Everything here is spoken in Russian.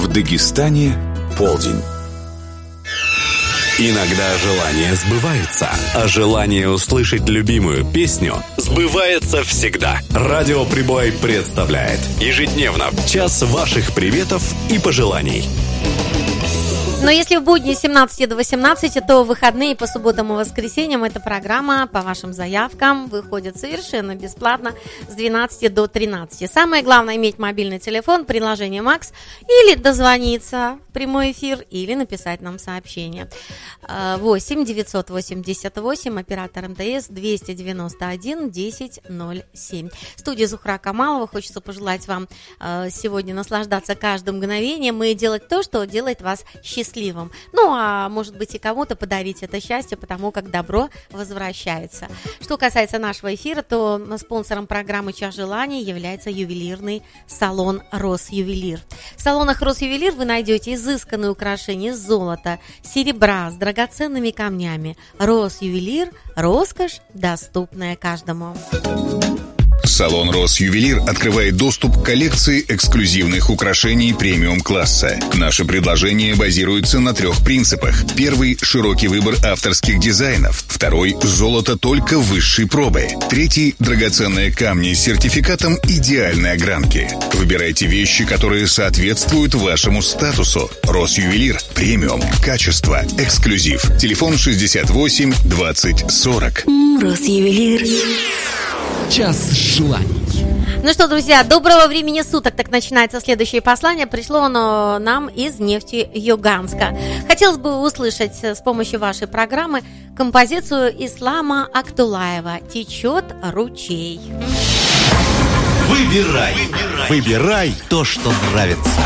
В Дагестане полдень. Иногда желания сбываются, а желание услышать любимую песню сбывается всегда. Радио Прибой представляет ежедневно час ваших приветов и пожеланий. Но если в будни с 17 до 18, то в выходные по субботам и воскресеньям эта программа по вашим заявкам выходит совершенно бесплатно с 12 до 13. Самое главное иметь мобильный телефон, приложение Макс, или дозвониться в прямой эфир, или написать нам сообщение. 8 988, оператор МТС 291 1007. В студии Зухра Камалова. Хочется пожелать вам сегодня наслаждаться каждым мгновением и делать то, что делает вас счастливым. Ну, а может быть и кому-то подарить это счастье, потому как добро возвращается. Что касается нашего эфира, то спонсором программы «Час желаний» является ювелирный салон «Росювелир». В салонах «Росювелир» вы найдете изысканные украшения из золота, серебра с драгоценными камнями. «Росювелир» – роскошь, доступная каждому. Салон «Росювелир» открывает доступ к коллекции эксклюзивных украшений премиум-класса. Наше предложение базируется на 3 принципах. Первый – широкий выбор авторских дизайнов. Второй – золото только высшей пробы. Третий – драгоценные камни с сертификатом идеальной огранки. Выбирайте вещи, которые соответствуют вашему статусу. «Росювелир» – премиум, качество, эксклюзив. Телефон 68 20 40. «Росювелир». Час желаний. Ну что, друзья, доброго времени суток. Так начинается следующее послание. Пришло оно нам из Нефтеюганска. Хотелось бы услышать с помощью вашей программы композицию Ислама Актулаева «Течет ручей». Выбирай то, что нравится.